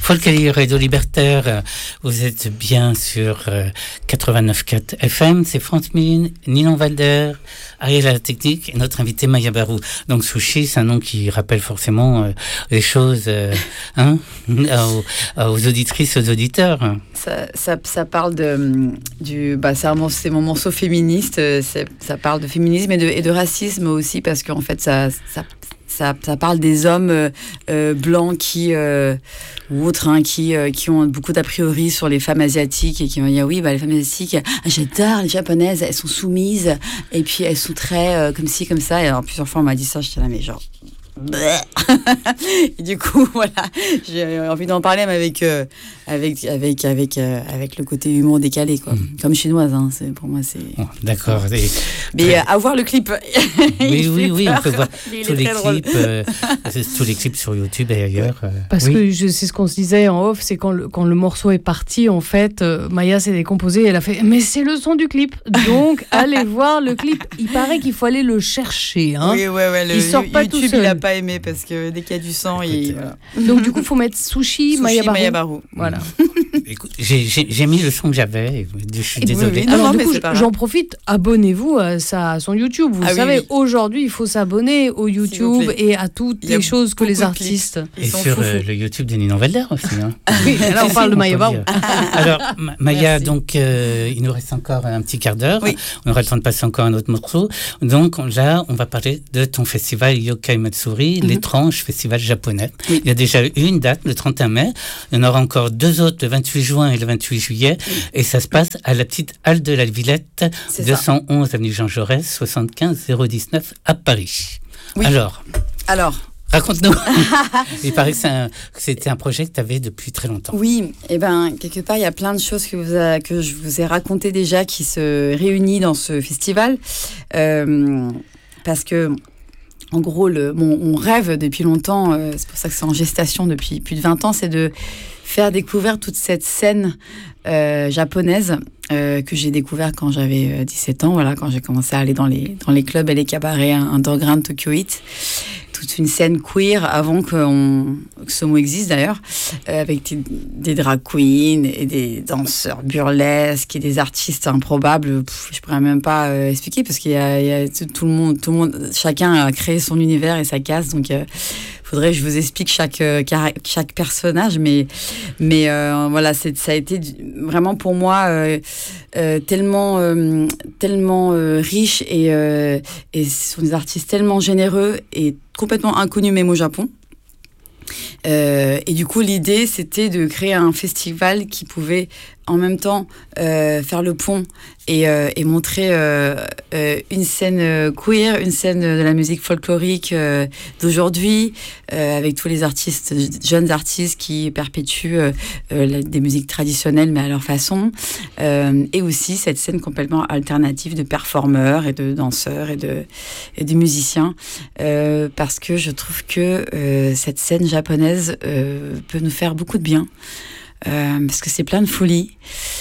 Folklore Radio Libertaire, vous êtes bien sur 89.4 FM, c'est France Mine, Ninon Valder, Ariel à la technique et notre invité Maya Barou. Donc Sushi, c'est un nom qui rappelle forcément les choses aux auditrices, aux auditeurs. Ça parle c'est mon morceau féministe, ça parle de féminisme et de racisme aussi, parce qu'en fait ça parle des hommes blancs ou autres qui ont beaucoup d'a priori sur les femmes asiatiques et qui vont dire oui, les femmes asiatiques, j'adore les japonaises, elles sont soumises et puis elles sont très comme ci comme ça. Et alors plusieurs fois on m'a dit ça, j'étais là mais genre et du coup voilà, j'ai envie d'en parler mais avec le côté humour décalé quoi. Comme chinoise c'est pour moi c'est d'accord. Mais à voir le clip. oui, on peut voir tous les clips sur YouTube et ailleurs. Parce que c'est ce qu'on se disait en off, c'est quand le morceau est parti, en fait, Maya s'est décomposée et elle a fait mais c'est le son du clip, donc allez voir le clip. Il paraît qu'il faut aller le chercher. Oui, il sort pas YouTube, tout seul. Il a pas aimé parce que dès qu'il y a du sang, voilà. Donc du coup, faut mettre Sushi Maya Barou. Voilà. Écoute, j'ai mis le son que j'avais. Je suis désolé. Oui, alors du coup, j'en profite. Abonnez-vous à son YouTube. Vous savez, aujourd'hui, il faut s'abonner au YouTube et à toutes les choses que les artistes. Et sur le YouTube de Ninon Valder aussi. Oui, là on parle de Maya Barou. Alors Maya, donc il nous reste encore un petit quart d'heure. Oui. On aura le temps de passer encore un autre morceau. Donc là, on va parler de ton festival Yokai Matsuri, l'étrange festival japonais. Oui. Il y a déjà une date, le 31 mai. Il y en aura encore deux autres, le 28 juin et le 28 juillet. Et ça se passe à la petite halle de la Villette, 211 avenue Jean Jaurès, 75 019 à Paris. Oui. Alors raconte-nous. Il paraît que c'était un projet que tu avais depuis très longtemps. Oui, et quelque part, il y a plein de choses que je vous ai racontées déjà qui se réunissent dans ce festival. Parce que, en gros, mon rêve depuis longtemps, c'est pour ça que c'est en gestation depuis plus de 20 ans, c'est de faire découvrir toute cette scène japonaise que j'ai découvert quand j'avais 17 ans, voilà, quand j'ai commencé à aller dans les clubs et les cabarets underground Tokyo Heat. Toute une scène queer avant que ce mot existe d'ailleurs, avec des drag queens et des danseurs burlesques et des artistes improbables. Je pourrais même pas expliquer parce qu'il y a tout le monde, chacun a créé son univers et sa case, donc faudrait que je vous explique chaque personnage, mais voilà, ça a été vraiment pour moi tellement riche et ce sont des artistes tellement généreux et complètement inconnus même au Japon. Et du coup, l'idée, c'était de créer un festival qui pouvait en même temps faire le pont et montrer une scène queer, une scène de la musique folklorique d'aujourd'hui, avec tous les artistes, jeunes artistes qui perpétuent des musiques traditionnelles mais à leur façon, et aussi cette scène complètement alternative de performeurs et de danseurs et de musiciens, parce que je trouve que cette scène japonaise peut nous faire beaucoup de bien. Parce que c'est plein de folie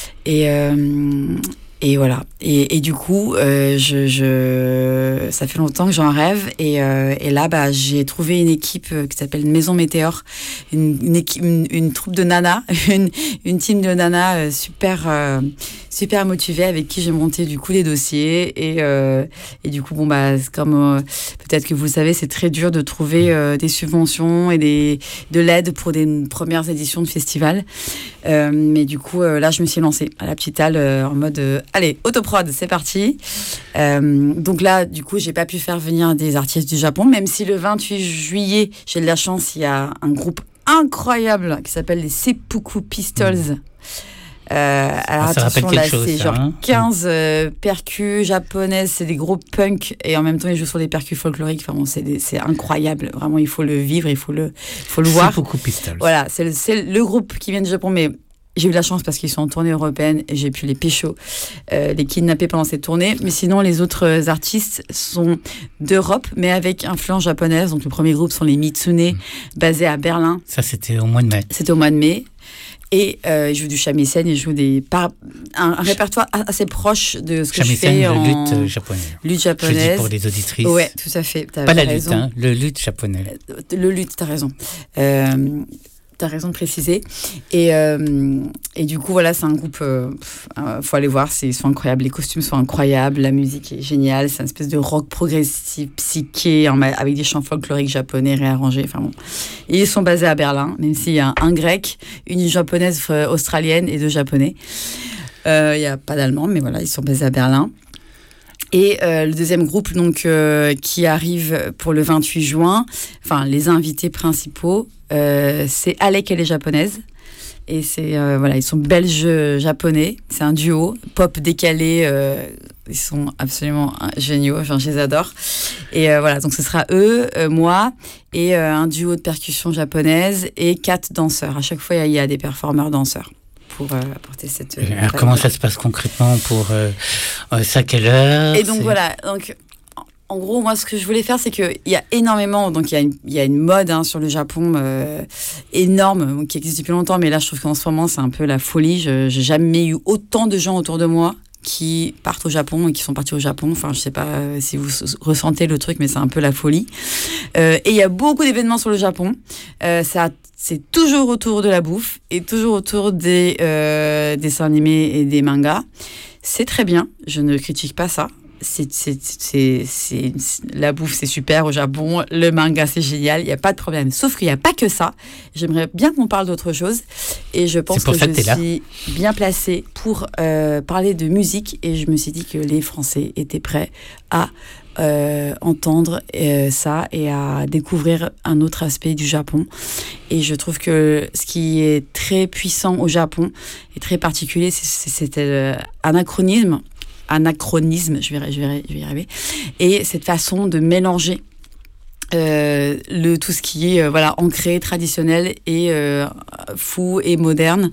et voilà et du coup ça fait longtemps que j'en rêve et là j'ai trouvé une équipe qui s'appelle Maison Météore, une troupe de nanas, une team de nanas super motivée avec qui j'ai monté du coup les dossiers et du coup comme peut-être que vous le savez, c'est très dur de trouver des subventions et de l'aide pour des premières éditions de festival, mais du coup là je me suis lancée à la petite halle en mode allez, autoprod, c'est parti. Donc là du coup j'ai pas pu faire venir des artistes du Japon, même si le 28 juillet j'ai de la chance, il y a un groupe incroyable qui s'appelle les Seppuku Pistols. Alors attention, là c'est genre 15 percus japonaises, c'est des gros punk et en même temps ils jouent sur des percus folkloriques. Enfin bon, c'est incroyable, vraiment il faut le vivre, il faut le voir. Seppuku Pistols. Voilà, c'est le groupe qui vient du Japon, mais j'ai eu la chance parce qu'ils sont en tournée européenne et j'ai pu les pécho, les kidnapper pendant cette tournée. Mais sinon, les autres artistes sont d'Europe, mais avec influence japonaise. Donc le premier groupe sont les Mitsune, basés à Berlin. Ça, c'était au mois de mai. C'était au mois de mai. Et ils jouent du shamisen, ils jouent un répertoire assez proche de ce que je fais en lutte japonaise. Lutte japonaise. Je dis pour les auditrices. Ouais, tout à fait. Pas la lutte, le lutte japonais. Le lutte, t'as raison. T'as raison de préciser. Et du coup, voilà, c'est un groupe, faut aller voir, ils sont incroyables. Les costumes sont incroyables, la musique est géniale. C'est une espèce de rock progressif, psyché, avec des chants folkloriques japonais réarrangés. Enfin bon. Et ils sont basés à Berlin, même s'il y a un grec, une japonaise australienne et 2 japonais. Il n'y a pas d'allemand, mais voilà, ils sont basés à Berlin. Et le deuxième groupe donc, qui arrive pour le 28 juin, enfin les invités principaux, c'est Alec et les japonaises. Et voilà, ils sont belges-japonais. C'est un duo, pop décalé. Ils sont absolument géniaux, enfin, je les adore. Et voilà, donc ce sera eux, moi, et un duo de percussion japonaise et 4 danseurs. À chaque fois, il y a des performeurs danseurs. Pour apporter cette... Alors, comment ça se passe concrètement pour ça, quelle heure? Et donc voilà, donc, en gros, moi ce que je voulais faire, c'est qu'il y a énormément, donc il y a une mode sur le Japon énorme, qui existe depuis longtemps, mais là je trouve qu'en ce moment c'est un peu la folie. J'ai jamais eu autant de gens autour de moi qui partent au Japon et qui sont partis au Japon. Enfin, je sais pas si vous ressentez le truc, mais c'est un peu la folie. Et il y a beaucoup d'événements sur le Japon. C'est toujours autour de la bouffe et toujours autour des dessins animés et des mangas. C'est très bien, je ne critique pas ça. La bouffe, c'est super au Japon. Le manga, c'est génial. Il n'y a pas de problème. Sauf qu'il n'y a pas que ça. J'aimerais bien qu'on parle d'autre chose. Et je pense que je suis bien placée pour parler de musique. Et je me suis dit que les Français étaient prêts à entendre ça et à découvrir un autre aspect du Japon. Et je trouve que ce qui est très puissant au Japon et très particulier, c'est anachronisme, je vais y arriver, et cette façon de mélanger tout ce qui est ancré, traditionnel et fou et moderne.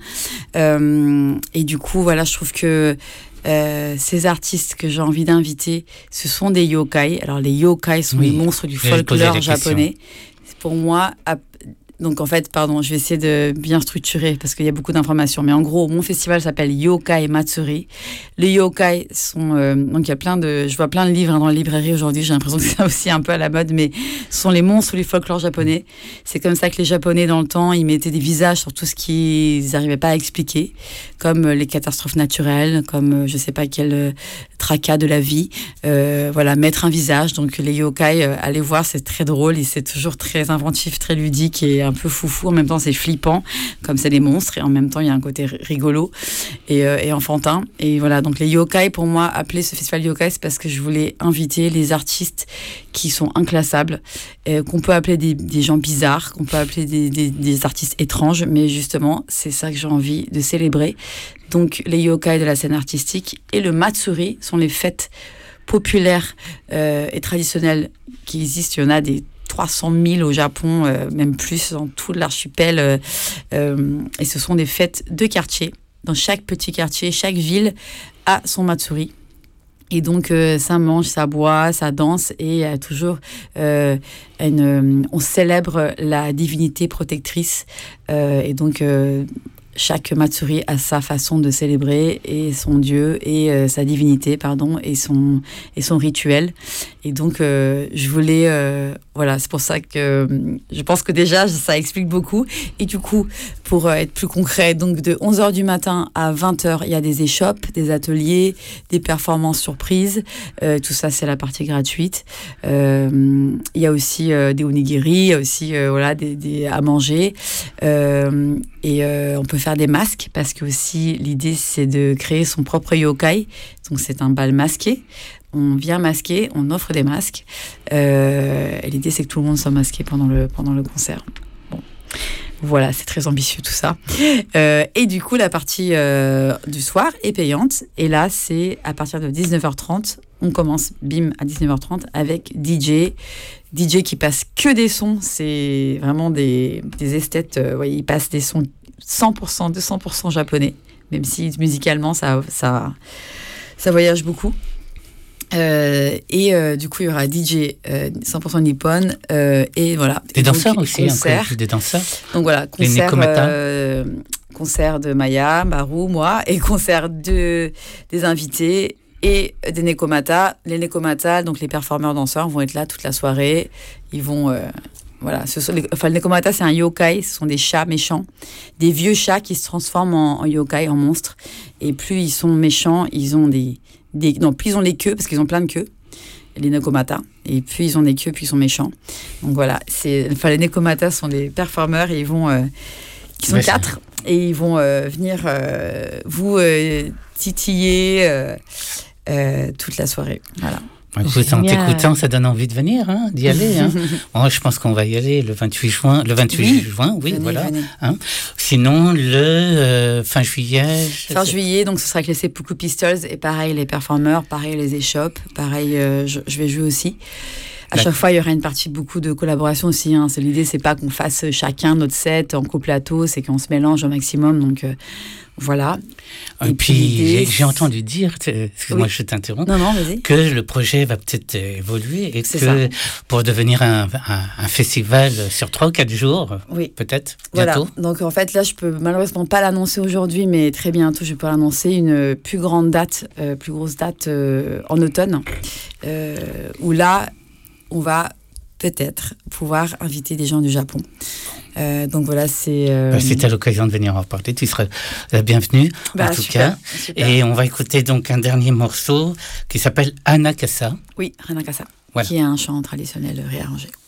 Et du coup, voilà, je trouve que ces artistes que j'ai envie d'inviter, ce sont des yokai. Alors les yokai sont les monstres du folklore japonais. Pour moi, donc en fait, je vais essayer de bien structurer parce qu'il y a beaucoup d'informations. Mais en gros, mon festival s'appelle Yokai Matsuri. Les yokai sont... donc il y a je vois plein de livres dans la librairie aujourd'hui. J'ai l'impression que c'est aussi un peu à la mode, mais ce sont les monstres du folklore japonais. C'est comme ça que les Japonais, dans le temps, ils mettaient des visages sur tout ce qu'ils n'arrivaient pas à expliquer, comme les catastrophes naturelles, comme je sais pas quel tracas de la vie. Mettre un visage. Donc les yokai, allez voir, c'est très drôle et c'est toujours très inventif, très ludique et un peu foufou. En même temps, c'est flippant, comme c'est des monstres, et en même temps, il y a un côté rigolo et enfantin. Et voilà, donc les yokai, pour moi, appeler ce festival yokai, c'est parce que je voulais inviter les artistes qui sont inclassables, qu'on peut appeler des gens bizarres, qu'on peut appeler des artistes étranges, mais justement, c'est ça que j'ai envie de célébrer. Donc, les yokai de la scène artistique et le Matsuri sont les fêtes populaires et traditionnelles qui existent. Il y en a des 300 000 au Japon, même plus dans tout l'archipel. Et ce sont des fêtes de quartier. Dans chaque petit quartier, chaque ville a son Matsuri. Et donc, ça mange, ça boit, ça danse. Et il y a toujours on célèbre la divinité protectrice. Et donc... chaque Matsuri a sa façon de célébrer et son dieu et sa divinité, et son rituel. Et donc, je voulais... c'est pour ça que je pense que déjà, ça explique beaucoup. Et du coup, pour être plus concret, donc de 11h du matin à 20h, il y a des échoppes, des ateliers, des performances surprises. Tout ça, c'est la partie gratuite. Il y a aussi des onigiri, il y a aussi des à manger. Et on peut faire des masques parce que aussi l'idée c'est de créer son propre yokai. Donc c'est un bal masqué. On vient masquer, on offre des masques. Et l'idée c'est que tout le monde soit masqué pendant le concert. Bon. Voilà, c'est très ambitieux tout ça. Et du coup, la partie du soir est payante. Et là, c'est à partir de 19h30. On commence, bim, à 19h30 avec DJ qui passe que des sons. C'est vraiment des esthètes. Ils passent des sons 200% japonais. Même si musicalement, ça voyage beaucoup. Du coup, il y aura DJ 100% nippon et voilà. Des danseurs aussi, des danseurs. Donc voilà, concert de Maya, Maru, moi, et concert des invités et des Nekomata. Les Nekomata, donc les performeurs danseurs, vont être là toute la soirée. Ils vont voilà, le Nekomata, c'est un yokai, ce sont des chats méchants, des vieux chats qui se transforment en yokai, en monstres. Et plus ils sont méchants, ils ont plus ils ont les queues, parce qu'ils ont plein de queues, les Nekomata. Et plus ils ont des queues, plus ils sont méchants. Donc voilà, les Nekomata sont des performeurs et ils vont, qui sont 4, et ils vont venir vous titiller toute la soirée. Voilà. Écoute, en t'écoutant, ça donne envie de venir, d'y aller. Moi, je pense qu'on va y aller le 28 juin. Le 28 juin, oui, venez, voilà. Venez. Sinon, le fin juillet. Fin juillet, donc ce sera avec les Seppuku Pistols. Et pareil, les performeurs, pareil, les échoppes. Pareil, je vais jouer aussi. À chaque fois, il y aura une partie, beaucoup de collaboration aussi. L'idée, c'est pas qu'on fasse chacun notre set en coplateau, c'est qu'on se mélange au maximum. Donc, voilà. Et puis, j'ai entendu dire, excuse-moi, je t'interromps, que le projet va peut-être évoluer et que pour devenir un festival sur 3 ou 4 jours, peut-être, bientôt. Voilà. Donc, en fait, là, je peux malheureusement pas l'annoncer aujourd'hui, mais très bientôt, je peux l'annoncer, une plus grande date, plus grosse date en automne, où là, on va peut-être pouvoir inviter des gens du Japon. Donc voilà, c'est... si tu as l'occasion de venir en parler, tu seras la bienvenue, en tout cas. Super. Et on va écouter donc un dernier morceau qui s'appelle Hanakasa. Oui, Hanakasa, qui est un chant traditionnel réarrangé.